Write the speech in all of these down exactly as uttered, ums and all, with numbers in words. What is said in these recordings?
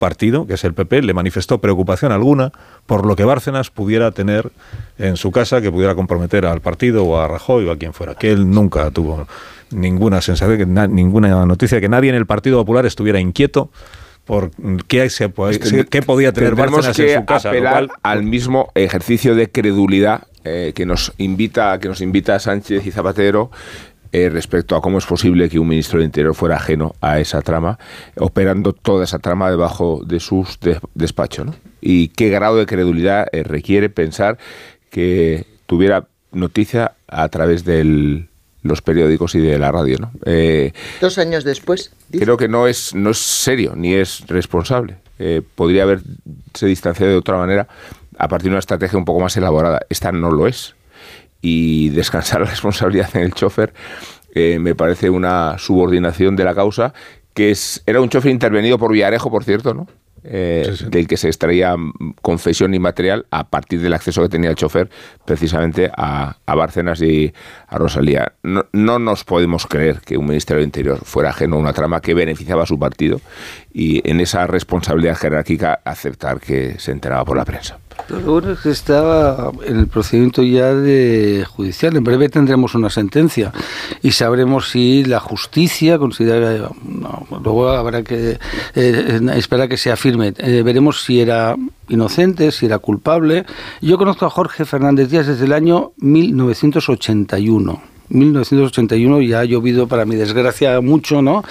partido, que es el P P, le manifestó preocupación alguna por lo que Bárcenas pudiera tener en su casa, que pudiera comprometer al partido o a Rajoy o a quien fuera, que él nunca tuvo ninguna sensación, que na, ninguna noticia de que nadie en el Partido Popular estuviera inquieto por qué, se, Ten, qué podía tener Bárcenas en su casa. Apelar lo cual, al mismo ejercicio de credulidad eh, que nos invita, que nos invita Sánchez y Zapatero Eh, respecto a cómo es posible que un ministro del Interior fuera ajeno a esa trama, operando toda esa trama debajo de sus de, despachos, ¿no? Y qué grado de credulidad eh, requiere pensar que tuviera noticia a través de los periódicos y de la radio, ¿no? Eh, Dos años después. ¿dice? Creo que no es, no es serio ni es responsable. Eh, podría haberse distanciado de otra manera a partir de una estrategia un poco más elaborada. Esta no lo es. Y descansar la responsabilidad en el chofer eh, me parece una subordinación de la causa, que es era un chofer intervenido por Villarejo, por cierto, ¿no? Eh, sí, sí. Del que se extraía confesión inmaterial a partir del acceso que tenía el chofer precisamente a, a Bárcenas y a Rosalía. No, no nos podemos creer que un Ministerio del Interior fuera ajeno a una trama que beneficiaba a su partido y en esa responsabilidad jerárquica aceptar que se enteraba por la prensa. Lo bueno es que estaba en el procedimiento ya de judicial. En breve tendremos una sentencia y sabremos si la justicia considera... No, luego habrá que eh, esperar que sea firme. Eh, veremos si era inocente, si era culpable. Yo conozco a Jorge Fernández Díaz desde el año mil novecientos ochenta y uno. mil novecientos ochenta y uno, ya ha llovido para mi desgracia mucho, ¿no?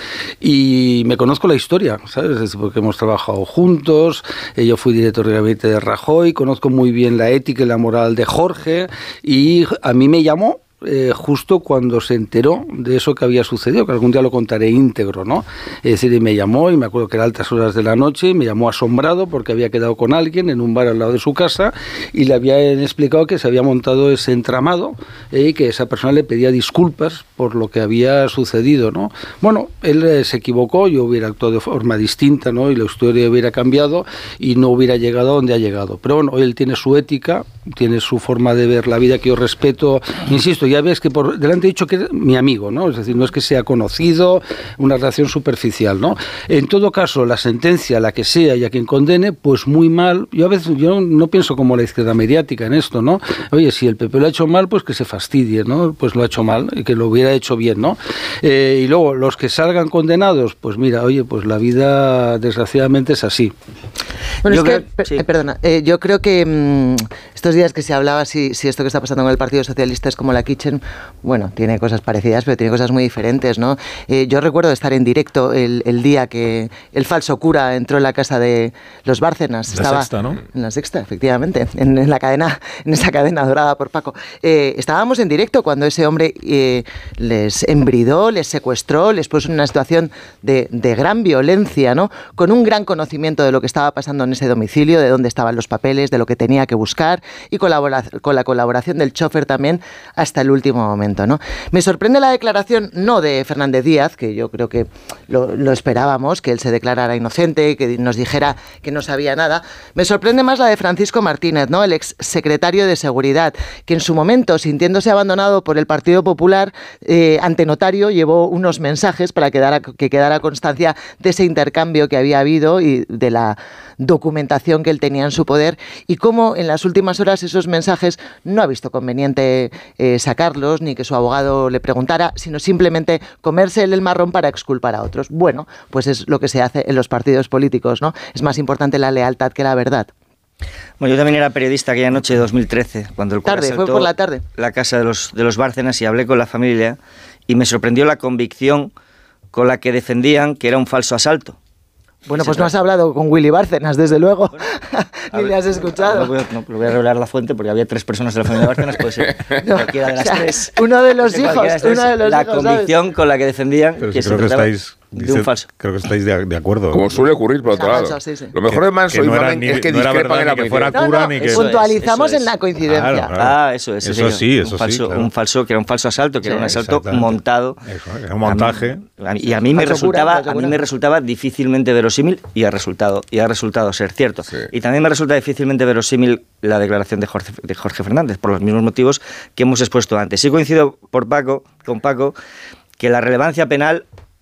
Y me conozco la historia, ¿sabes? Porque hemos trabajado juntos, eh, yo fui director de gabinete de Rajoy, conozco muy bien la ética y la moral de Jorge, y a mí me llamó Eh, justo cuando se enteró de eso que había sucedido, que algún día lo contaré íntegro, ¿no? Es decir, me llamó, y me acuerdo que era altas horas de la noche, me llamó asombrado porque había quedado con alguien en un bar al lado de su casa y le habían explicado que se había montado ese entramado eh, y que esa persona le pedía disculpas por lo que había sucedido, ¿no? Bueno, él eh, se equivocó, yo hubiera actuado de forma distinta, ¿no? Y la historia hubiera cambiado y no hubiera llegado a donde ha llegado. Pero bueno, él tiene su ética, tiene su forma de ver la vida que yo respeto, insisto, ya ves que por delante he dicho que es mi amigo, ¿no? Es decir, no es que sea conocido, una relación superficial, ¿no? En todo caso, la sentencia, la que sea y a quien condene, pues muy mal. Yo a veces yo no pienso como la izquierda mediática en esto, ¿no? Oye, si el P P lo ha hecho mal, pues que se fastidie, ¿no? Pues lo ha hecho mal y que lo hubiera hecho bien, ¿no? Eh, y luego, los que salgan condenados, pues mira, oye, pues la vida desgraciadamente es así. Bueno, yo es que, creo, sí. eh, perdona, eh, yo creo que mmm, estos días que se hablaba si, si esto que está pasando con el Partido Socialista es como la Kitchen, bueno, tiene cosas parecidas, pero tiene cosas muy diferentes, ¿no? Eh, yo recuerdo estar en directo el, el día que el falso cura entró en la casa de los Bárcenas. La estaba Sexta, ¿no? En la Sexta, efectivamente, en, en la cadena, en esa cadena dorada por Paco. Eh, estábamos en directo cuando ese hombre eh, les embridó, les secuestró, les puso en una situación de, de gran violencia, ¿no? Con un gran conocimiento de lo que estaba pasando en ese domicilio, de dónde estaban los papeles, de lo que tenía que buscar y colabora, con la colaboración del chofer también hasta el último momento, ¿no? Me sorprende la declaración, no de Fernández Díaz, que yo creo que lo, lo esperábamos, que él se declarara inocente, que nos dijera que no sabía nada. Me sorprende más la de Francisco Martínez, ¿no? El ex secretario de Seguridad, que en su momento, sintiéndose abandonado por el Partido Popular, eh, ante notario llevó unos mensajes para quedara, que quedara constancia de ese intercambio que había habido y de la documentación que él tenía en su poder, y cómo en las últimas horas esos mensajes no ha visto conveniente eh, sacarlos, ni que su abogado le preguntara, sino simplemente comerse el marrón para exculpar a otros. Bueno, pues es lo que se hace en los partidos políticos, ¿no? Es más importante la lealtad que la verdad. Bueno, yo también era periodista aquella noche de dos mil trece, cuando el cura tarde, asaltó fue por la tarde. la casa de los, de los Bárcenas, y hablé con la familia y me sorprendió la convicción con la que defendían que era un falso asalto. Bueno, pues no has hablado con Willy Bárcenas, desde luego, bueno, ni ver, le has escuchado. No, no, no, no voy a revelar la fuente porque había tres personas de la familia Bárcenas, puede ser no, cualquiera de las o sea, tres. Uno de los hijos, de uno de los la hijos, convicción ¿sabes? Con la que defendían pero que si se creo trataba que estáis, de dice, un falso. Creo que estáis de, de acuerdo. Como suele ocurrir, por otro lado. Falso, sí, sí. Lo mejor de Manso y no Mamen es que no discrepan en la que fuera no, cura no, ni que... puntualizamos eso es, eso en la coincidencia. Claro, claro. Ah, eso es. Eso sí, eso un falso, sí. Claro. Un falso, que era un falso asalto, que sí, era un asalto montado. Eso, era un montaje. A mí, y a mí me resultaba, a mí me resultaba difícilmente verosímil y ha resultado, y ha resultado ser cierto. Sí. Y también me resulta difícilmente verosímil la declaración de Jorge, de Jorge Fernández, por los mismos motivos que hemos expuesto antes. Sí coincido por Paco, con Paco, que la relevancia penal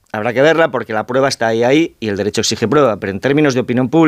Habrá que verla porque la prueba está ahí, ahí y el derecho exige prueba, pero en términos de opinión pública